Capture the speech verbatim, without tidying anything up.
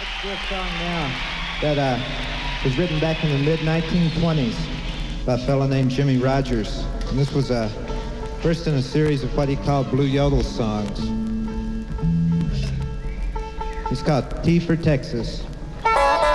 Let's do a song now that uh, was written back in the mid nineteen twenties by a fellow named Jimmie Rodgers. And this was uh, first in a series of what he called Blue Yodel songs. It's called T for Texas.